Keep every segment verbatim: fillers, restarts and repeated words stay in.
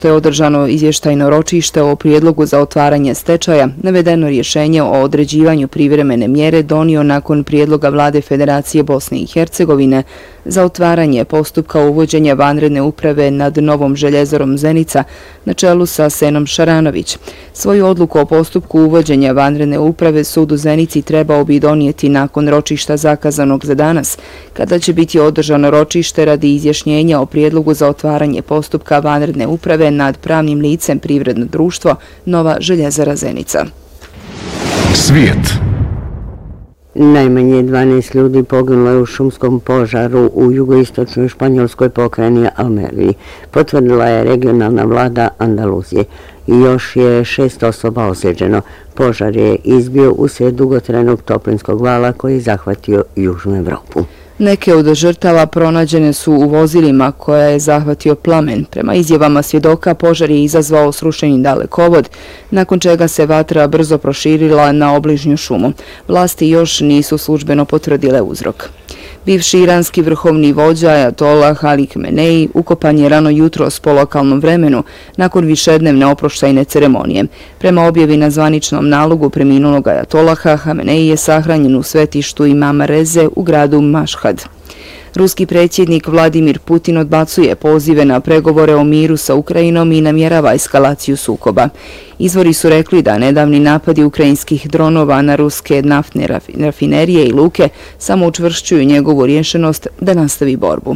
je održano izvještajno ročište o prijedlogu za otvaranje stečaja. Navedeno rješenje o određivanju privremene mjere donio nakon prijedloga Vlade Federacije Bosne i Hercegovine za otvaranje postupka uvođenja vanredne uprave nad novom željezarom Zenica na čelu sa Senom Šaranović. Svoju odluku o postupku uvođenja vanredne uprave sud u Zenici trebao bi donijeti nakon ročišta zakazanog za danas, kada će biti održano ročište radi izjašnjenja o prijedlogu za otvaranje postupka vanredne uprave nad pravnim licem privredno društvo Nova željezara Zenica. Svijet. Najmanje dvanaest ljudi poginulo je u šumskom požaru u jugoistočnoj španjolskoj pokrajini Almeriji, potvrdila je regionalna vlada Andaluzije. I još je šest osoba ozlijeđeno. Požar je izbio uslijed dugotrajnog toplinskog vala koji je zahvatio Južnu Evropu. Neke od žrtava pronađene su u vozilima koja je zahvatio plamen. Prema izjavama svjedoka, požar je izazvao srušeni dalekovod, nakon čega se vatra brzo proširila na obližnju šumu. Vlasti još nisu službeno potvrdile uzrok. Bivši iranski vrhovni vođa Ajatolah Ali Khamenei ukopan je rano jutros po lokalnom vremenu nakon višednevne oproštajne ceremonije. Prema objavi na zvaničnom nalogu preminulog Ajatolaha, Khamenei je sahranjen u svetištu imama Reze u gradu Mašhad. Ruski predsjednik Vladimir Putin odbacuje pozive na pregovore o miru sa Ukrajinom i namjerava eskalaciju sukoba. Izvori su rekli da nedavni napadi ukrajinskih dronova na ruske naftne rafinerije i luke samo učvršćuju njegovu rješenost da nastavi borbu.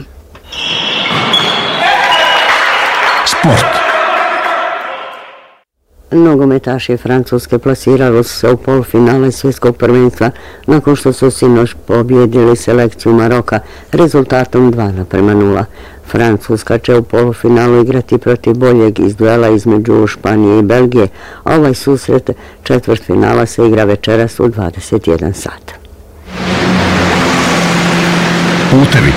Sport. Nogometaši Francuske plasirali su se u polufinale svjetskog prvenstva nakon što su sinoć pobjedili selekciju Maroka rezultatom dva naprema nula. Francuska će u polufinalu igrati protiv boljeg iz duela između Španije i Belgije, a ovaj susret četvrtfinala se igra večeras u dvadeset jedan sat. Putevi.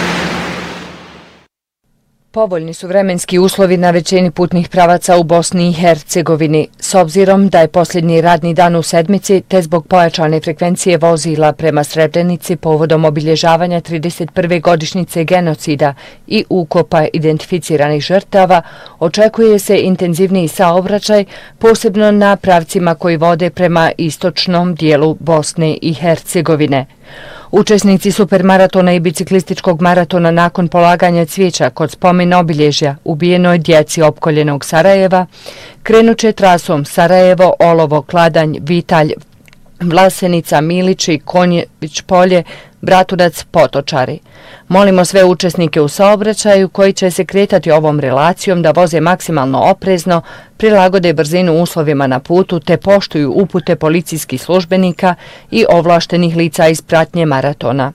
Povoljni su vremenski uslovi na većini putnih pravaca u Bosni i Hercegovini, s obzirom da je posljednji radni dan u sedmici, te zbog pojačane frekvencije vozila prema Srebrenici povodom obilježavanja trideset prve godišnjice genocida i ukopa identificiranih žrtava, očekuje se intenzivniji saobraćaj, posebno na pravcima koji vode prema istočnom dijelu Bosne i Hercegovine. Učesnici supermaratona i biciklističkog maratona nakon polaganja cvijeća kod spomen obilježja ubijenoj djeci opkoljenog Sarajeva krenuće trasom Sarajevo, Olovo, Kladanj, Vitalj, Vlasenica, Milići, Konjević polje, Bratunac, Potočari. Molimo sve učesnike u saobraćaju koji će se kretati ovom relacijom da voze maksimalno oprezno, prilagode brzinu uslovima na putu te poštuju upute policijskih službenika i ovlaštenih lica iz pratnje maratona.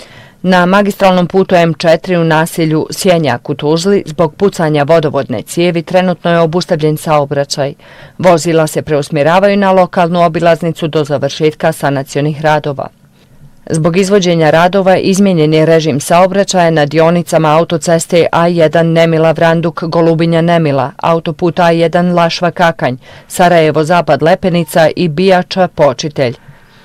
Na magistralnom putu M četiri u naselju Sjenjak u Tuzli zbog pucanja vodovodne cijevi trenutno je obustavljen saobraćaj. Vozila se preusmjeravaju na lokalnu obilaznicu do završetka sanacionih radova. Zbog izvođenja radova izmijenjen je režim saobraćaja na dionicama autoceste A jedan Nemila-Vranduk-Golubinja-Nemila, autoputa A jedan Lašva-Kakanj, Sarajevo-Zapad-Lepenica i Bijača-Počitelj.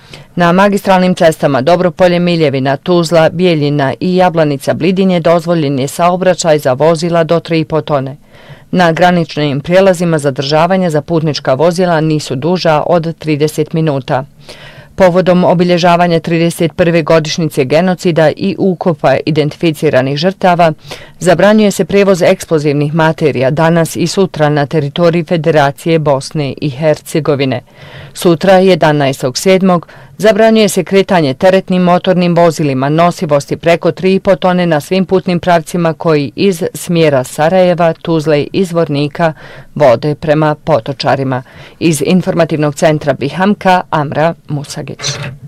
Na magistralnim cestama Dobropolje-Miljevina, Tuzla, Bijeljina i Jablanica-Blidinje dozvoljen je saobraćaj za vozila do tri i po tone. Na graničnim prijelazima zadržavanja za putnička vozila nisu duža od trideset minuta. Povodom obilježavanja trideset prve godišnjice genocida i ukopa identificiranih žrtava, zabranjuje se prevoz eksplozivnih materija danas i sutra na teritoriji Federacije Bosne i Hercegovine. Sutra, jedanaestog sedmog zabranjuje se kretanje teretnim motornim vozilima nosivosti preko tri i po tone na svim putnim pravcima koji iz smjera Sarajeva, Tuzle i Zvornika vode prema Potočarima. Iz informativnog centra Bihamka, Amra Musagić.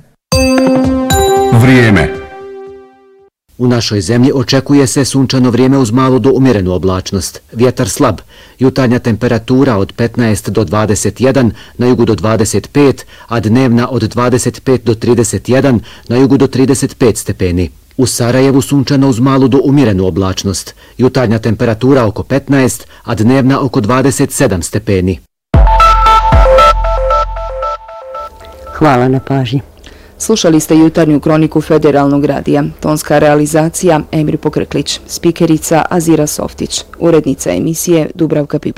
Vrijeme. U našoj zemlji očekuje se sunčano vrijeme uz malu do umjerenu oblačnost. Vjetar slab, jutarnja temperatura od petnaest do dvadeset jedan, na jugu do dvadeset pet, a dnevna od dvadeset pet do trideset jedan, na jugu do trideset pet stepeni. U Sarajevu sunčano uz malu do umjerenu oblačnost. Jutarnja temperatura oko petnaest, a dnevna oko dvadeset sedam stepeni. Hvala na pažnji. Slušali ste jutarnju kroniku Federalnog radija. Tonska realizacija Emir Pokrklić, spikerica Azira Softić, urednica emisije Dubravka Piplić.